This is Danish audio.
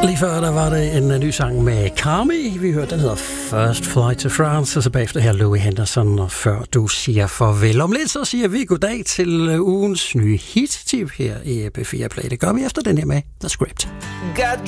Lige før der var det en ny sang med Carmi. Vi hørte, den hedder First Flight to France, og så bagefter her Louis Henderson, og før du siger farvel. Om lidt, så siger vi goddag til ugens nye hit-tip her i P4 Play. Det gør vi efter den her med The Script.